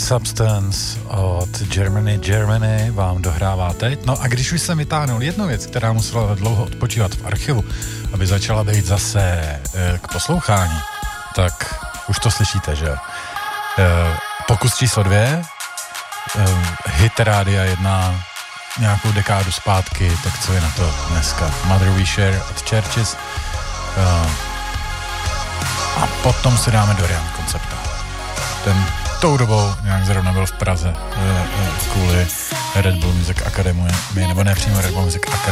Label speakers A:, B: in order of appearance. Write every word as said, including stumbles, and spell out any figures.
A: Substance od Germany Germany vám dohrává teď. No a když už jsem vytáhnul jednu věc, která musela dlouho odpočívat v archivu, aby začala být zase e, k poslouchání, tak už to slyšíte, že? E, pokus číslo dvě, e, hit Rádia jedna nějakou dekádu zpátky, tak co je na to dneska? Mother We Share od Churches. E, a potom si dáme Dorian Concepta. Ten tou dobou nějak zrovna byl v Praze e, e, kvůli Red Bull Music Academy, nebo ne přímo Red Bull Music Academy,